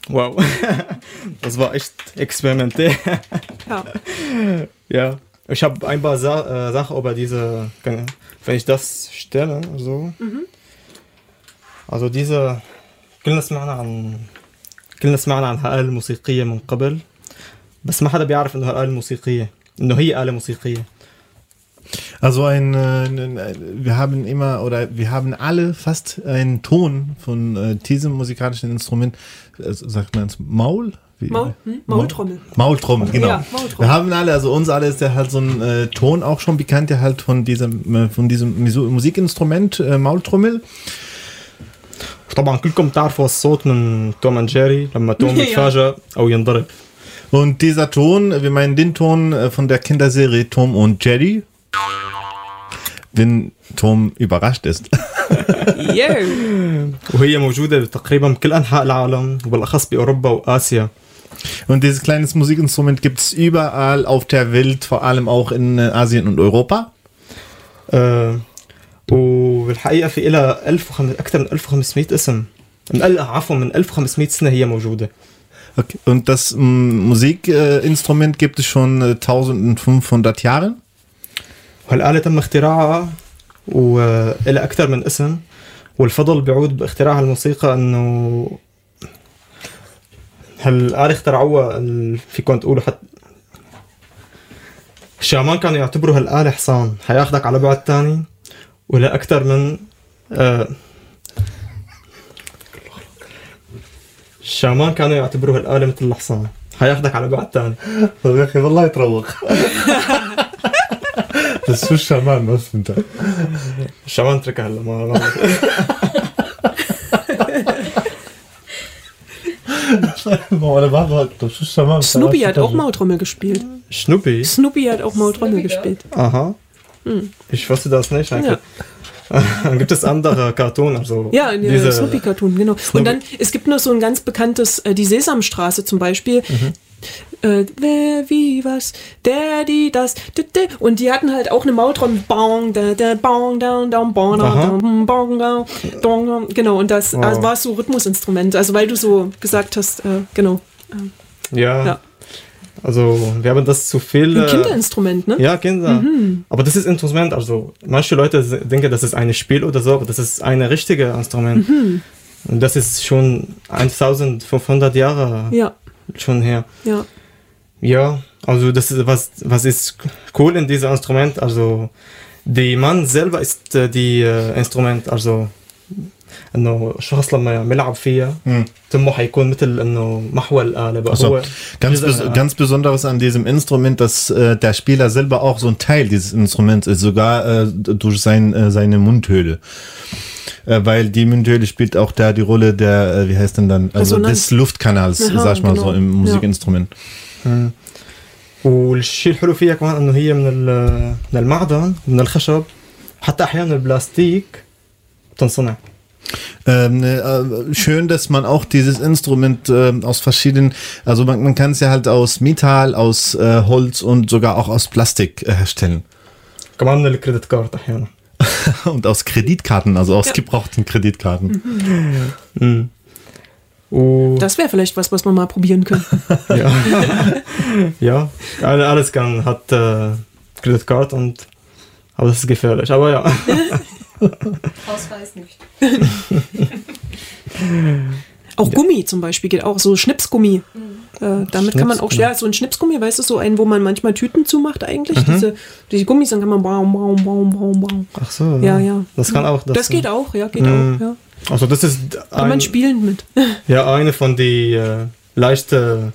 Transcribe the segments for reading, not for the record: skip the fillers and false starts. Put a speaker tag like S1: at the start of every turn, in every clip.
S1: Wow. Das war echt experimentell.
S2: Ja.
S1: Ja. Ich habe ein paar Sachen über diese, wenn ich das stelle, so. Also diese كلنا سمعنا عن هالآلة الموسيقية من قبل بس ما حدا بيعرف إنه هالآلة الموسيقية إنه هي آلة موسيقية.
S3: Also wir haben alle fast einen Ton von diesem musikalischen Instrument, sagt man es Maul?
S2: Maultrommel.
S3: Maultrommel, genau.
S2: Ja, Maultrommel.
S3: Wir haben alle, also uns alle ist der halt so ein Ton auch schon bekannt, der halt von diesem Musikinstrument Maultrommel.
S1: طبعا كلكم تعرفوا الصوت من توم اند جيري لما توم يتفاجأ أو ينضرب.
S3: Und dieser Ton, wir meinen den Ton von der Kinderserie Tom und Jerry, wenn Tom überrascht ist.
S1: وهي موجودة تقريبا بكل أنحاء العالم وبالأخص بأوروبا وآسيا.
S3: Und dieses kleine Musikinstrument gibt es überall auf der Welt, vor allem auch in Asien und Europa.
S1: وبالحقيقة في إلها أكثر من 1500 اسم. من 1500 سنة هي موجودة.
S3: Okay. Und das Musikinstrument gibt es schon 1500 Jahre.
S1: وهالآلة تم اختراعها وإلها أكثر من اسم والفضل بيعود باختراع الموسيقى إنه هالآلة اخترعوها فيكم تقولوا حتى الشامان كانوا يعتبروا هالآلة حصان حياخدك على بعد تاني ولا أكثر من الشامان كانوا يعتبروا هالآلة مثل الحصان حياخدك على بعد تاني.
S3: طيب يا أخي والله يتروق. Das ist Schaman, was sind da?
S1: الشامان تركها هلا ما
S2: Snoopy hat auch Maultrommel gespielt. Snoopy hat auch Maultrommel gespielt.
S1: Aha. Ich wusste das nicht. Ja. Gibt es andere Cartoon? Also
S2: ja, diese Snoopy-Cartoon, genau. Snoopy. Und dann, es gibt noch so ein ganz bekanntes, die Sesamstraße zum Beispiel. Wer, wie, was, der, die, das, und die hatten halt auch eine Maultrommel. Genau, und das war so Rhythmusinstrument. Also, weil du so gesagt hast, genau.
S1: Ja. Also, wir haben das zu viel...
S2: Ein Kinderinstrument, ne?
S1: Ja, Kinder. Aber das ist Instrument, also manche Leute denken, das ist ein Spiel oder so, aber das ist ein richtiges Instrument. Und das ist schon 1500 Jahre schon her.
S2: Ja.
S1: Ja, also das ist, was ist cool in diesem Instrument, also der Mann selber ist die Instrument, also انه الشخص لما يلعب فيها تمه حيكون مثل انه محور الآلة بقى هو
S3: ganz besonderes an diesem Instrument, dass der Spieler selber auch so ein Teil dieses Instruments ist, sogar durch seine Mundhöhle. Weil die Mundhöhle spielt auch da die Rolle der, wie heißt denn dann, also des Luftkanals, sag ich mal so im Musikinstrument.
S1: والشيء الحلو فيها كمان انه هي من المعدن ومن الخشب حتى احيانا البلاستيك تنصنع.
S3: Schön, dass man auch dieses Instrument aus verschiedenen, also man kann es ja halt aus Metall, aus Holz und sogar auch aus Plastik herstellen.
S1: كمان من الكريدت كارد احيانا.
S3: Und aus Kreditkarten, also aus gebrauchten Kreditkarten.
S2: Das wäre vielleicht was man mal probieren könnte.
S1: Ja, alles hat Kreditkarte und aber das ist gefährlich, aber ja.
S4: Ausweis nicht.
S2: Auch Gummi zum Beispiel geht auch, so Schnipsgummi. Damit kann man auch, so ein Schnipsgummi, weißt du, so einen, wo man manchmal Tüten zumacht eigentlich. Diese Gummis, dann kann man baum.
S1: Ach so.
S2: Ja.
S1: Das kann auch.
S2: Das geht auch, geht auch, ja.
S1: Also das ist
S2: kann man spielen mit.
S1: Ja, eine von die leichte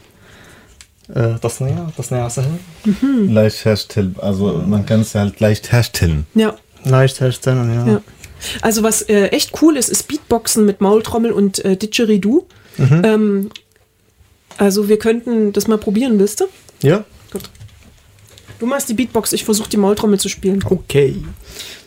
S1: تصنيع سهل.
S3: Leicht herstellen, also man kann es halt leicht herstellen.
S2: Ja.
S1: Leicht herstellen, ja.
S2: Also was echt cool ist Beatboxen mit Maultrommel und Didgeridoo. Also wir könnten das mal probieren, willst du?
S1: Ja.
S2: Gut. Du machst die Beatbox, ich versuche die Maultrommel zu spielen.
S1: Okay.